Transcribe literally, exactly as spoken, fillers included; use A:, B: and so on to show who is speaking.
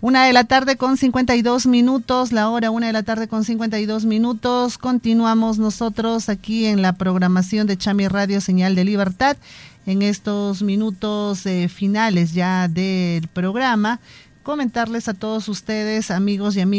A: Una de la tarde con cincuenta y dos minutos, la hora una de la tarde con cincuenta y dos minutos. Continuamos nosotros aquí en la programación de Chami Radio Señal de Libertad. En estos minutos eh, finales ya del programa, comentarles a todos ustedes, amigos y amigas,